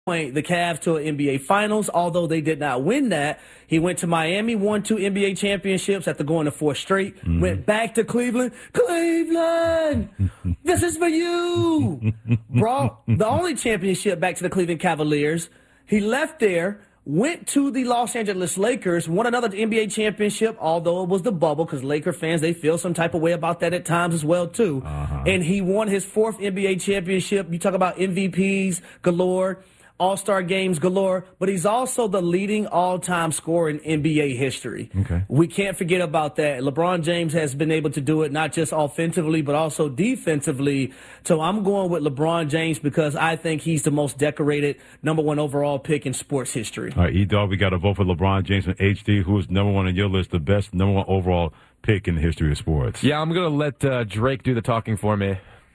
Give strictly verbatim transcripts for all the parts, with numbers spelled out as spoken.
point the Cavs to an N B A Finals, although they did not win that. He went to Miami, won two N B A championships after going to four straight, mm-hmm. went back to Cleveland. Cleveland, this is for you. Brought the only championship back to the Cleveland Cavaliers. He left there, went to the Los Angeles Lakers, won another N B A championship, although it was the bubble, because Laker fans, they feel some type of way about that at times as well, too. Uh-huh. And he won his fourth N B A championship. You talk about M V Ps galore, All-Star games galore, but he's also the leading all-time scorer in N B A history. Okay. We can't forget about that. LeBron James has been able to do it not just offensively, but also defensively. So I'm going with LeBron James because I think he's the most decorated number one overall pick in sports history. All right, E-Dog, we got to vote for LeBron James from H D, who's number one on your list, the best number one overall pick in the history of sports. Yeah, I'm going to let uh, Drake do the talking for me.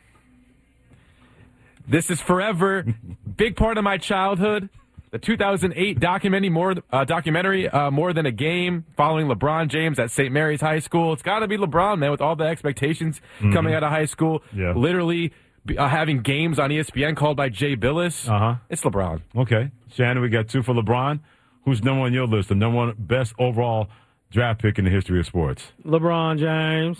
This is forever. Big part of my childhood. The two thousand eight documentary, more uh, documentary, uh, more than a game, following LeBron James at Saint Mary's High School. It's got to be LeBron, man, with all the expectations mm-hmm. coming out of high school. Yeah. Literally uh, having games on E S P N called by Jay Billis. Uh-huh. It's LeBron. Okay. Shannon, we got two for LeBron. Who's number one on your list? The number one best overall draft pick in the history of sports? LeBron James.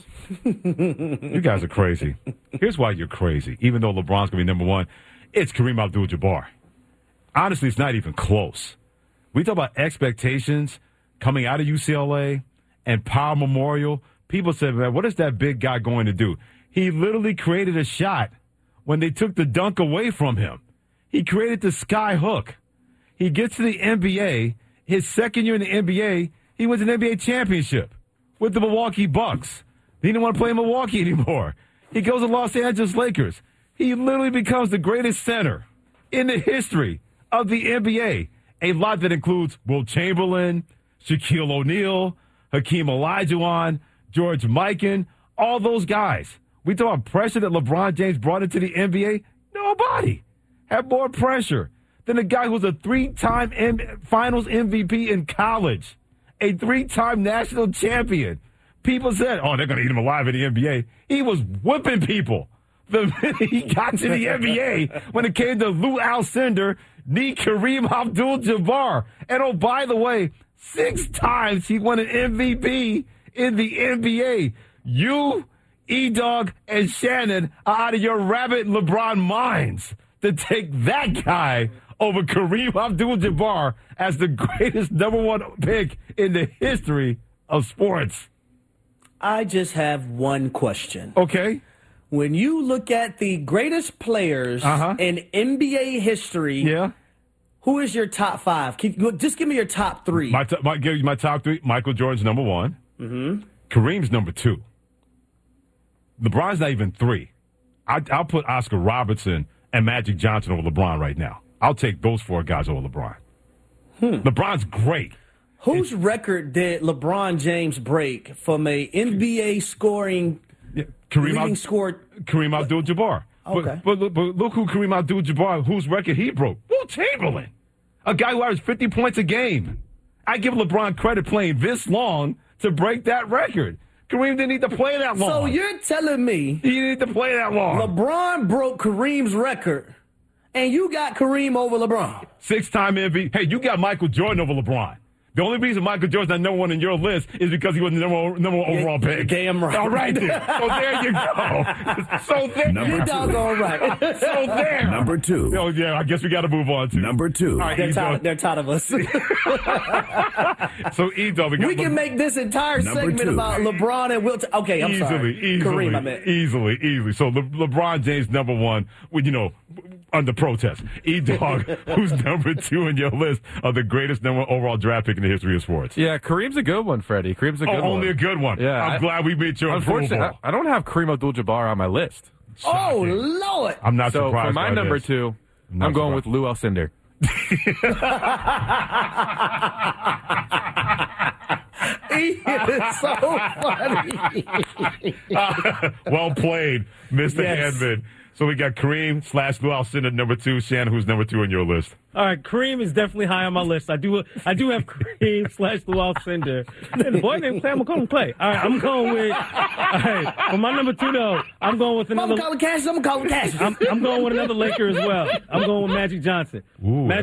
You guys are crazy. Here's why you're crazy. Even though LeBron's going to be number one, it's Kareem Abdul-Jabbar. Honestly, it's not even close. We talk about expectations coming out of U C L A and Power Memorial. People said, man, what is that big guy going to do? He literally created a shot when they took the dunk away from him. He created the sky hook. He gets to the N B A. His second year in the N B A, he wins an N B A championship with the Milwaukee Bucks. He didn't want to play in Milwaukee anymore. He goes to Los Angeles Lakers. He literally becomes the greatest center in the history of the N B A. A lot that includes Wilt Chamberlain, Shaquille O'Neal, Hakeem Olajuwon, George Mikan, all those guys. We talk about pressure that LeBron James brought into the N B A. Nobody had more pressure than a guy who's a three-time M- Finals M V P in college, a three-time national champion. People said, oh, they're going to eat him alive in the N B A. He was whipping people the minute he got to the N B A when it came to Lou Alcindor, knee Kareem Abdul-Jabbar. And, oh, by the way, six times he won an M V P in the N B A. You, E-Dog, and Shannon are out of your rabbit LeBron minds to take that guy over Kareem Abdul-Jabbar as the greatest number one pick in the history of sports. I just have one question. Okay. When you look at the greatest players uh-huh. in N B A history, yeah. who is your top five? Keep, just give me your top three. My, t- my, give you my top three. Michael Jordan's number one. Mm-hmm. Kareem's number two. LeBron's not even three. I, I'll put Oscar Robertson and Magic Johnson over LeBron right now. I'll take those four guys over LeBron. Hmm. LeBron's great. Whose it's, record did LeBron James break from a N B A scoring yeah, Kareem leading Al- score? Kareem Abdul-Jabbar. Okay. But, but, but look who Kareem Abdul-Jabbar, whose record he broke. Wilt Chamberlain. A guy who averaged fifty points a game. I give LeBron credit playing this long to break that record. Kareem didn't need to play that long. So you're telling me he didn't need to play that long. LeBron broke Kareem's record, and you got Kareem over LeBron. Six-time M V P. Hey, you got Michael Jordan over LeBron. The only reason Michael Jordan's not number one in your list is because he was the number one, number one yeah, overall pick. Damn right. All right, then. So there you go. So there. You're doggone right. So there. Number two. Oh, yeah, I guess we got to move on to. Number two. All right, they're, tired, they're tired of us. So, E-Dog, we, we can Le- make this entire Number segment two. about LeBron and Wilt. Okay, I'm easily, sorry. Easily, Kareem, I meant. Easily, easily. So, Le- LeBron James, number one, with, you know, under protest. E-Dog, who's number two in your list of the greatest number one overall draft pick in the history of sports? Yeah, Kareem's a good one, Freddie. Kareem's a good oh, one. Only a good one. Yeah, I'm I, glad we made your Unfortunately, approval. I, I don't have Kareem Abdul-Jabbar on my list. Oh, Lord. I'm not so surprised. So for my by number this. two, I'm, I'm going surprised. with Lou Alcindor. He is so funny. uh, well played, Mister Yes. Handman. So we got Kareem slash Lou Alcindor number two. Shannon, who's number two on your list? All right, Kareem is definitely high on my list. I do I do have Kareem slash Lou Alcindor. And the boy named Clay, I'm going to call him Clay. All right, I'm going with, all right, for my number two, though, I'm going with I'm another. going to call him Cassius. I'm going to call him Cassius. I'm, I'm going with another Laker as well. I'm going with Magic Johnson. Ooh, Magic